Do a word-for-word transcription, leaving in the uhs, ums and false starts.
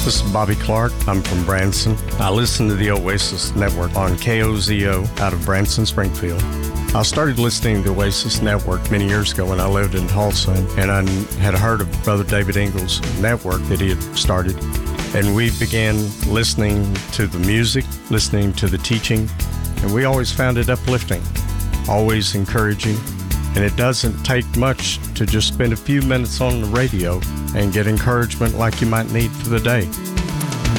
This is Bobby Clark. I'm from Branson. I listen to the Oasis Network on K O Z O out of Branson, Springfield. I started listening to the Oasis Network many years ago when I lived in Tulsa, and I had heard of Brother David Ingles' network that he had started. And we began listening to the music, listening to the teaching, and we always found it uplifting, always encouraging. And it doesn't take much to just spend a few minutes on the radio and get encouragement like you might need for the day.